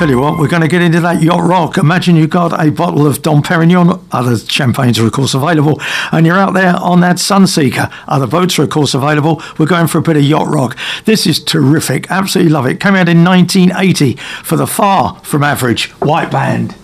tell you what, we're going to get into that yacht rock. Imagine you've got a bottle of Dom Perignon. Other champagnes are, of course, available. And you're out there on that Sunseeker. Other boats are, of course, available. We're going for a bit of yacht rock. This is terrific. Absolutely love it. Came out in 1980 for the Far From Average White Band.